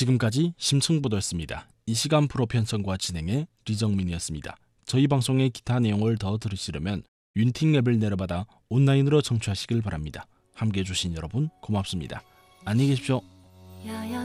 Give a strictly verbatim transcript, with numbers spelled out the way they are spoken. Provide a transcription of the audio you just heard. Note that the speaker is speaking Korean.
지금까지 심층보도였습니다. 이 시간 프로 편성과 진행의 리정민이었습니다. 저희 방송의 기타 내용을 더 들으시려면 윤팅 앱을 내려받아 온라인으로 청취하시길 바랍니다. 함께해 주신 여러분 고맙습니다. 안녕히 계십시오.